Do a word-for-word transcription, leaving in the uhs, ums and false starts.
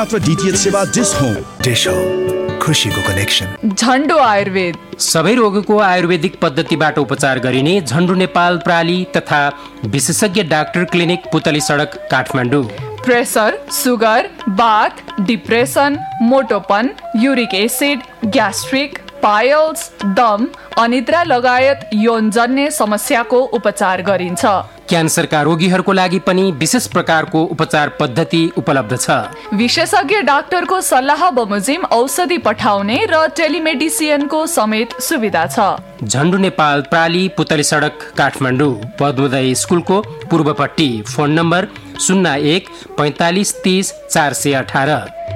अथवा डीटीएच सेवा dish home. Dish home, खुशीको कनेक्सन। झन्डु आयुर्वेद, सबै रोगको आयुर्वेदिक पद्धतिबाट उपचार गरिने झन्डु नेपाल प्राली तथा विशेषज्ञ डाक्टर क्लिनिक पुतली सडक काठमाडौँ। प्रेसर, सुगर, बाथ, depression, मोटोपन, uric acid, gastric, piles, दम, अनिद्रा लगायत यौनजन्य समस्याको उपचार गरिन्छ। क्यान्सरका रोगीहरूको लागि पनि विशेष प्रकारको उपचार पद्धति उपलब्ध छ। विशेषज्ञ डाक्टरको सल्लाह बमोजिम औषधि पठाउने र टेलिमेडिसिनको समेत सुविधा छ। झन्डु नेपाल प्राली पुतली सडक काठमाडौँ, पद्मोदय स्कुलको पूर्वपट्टि। फोन नम्बर शून्य एक पैँतालिस तिस चार सय अठार।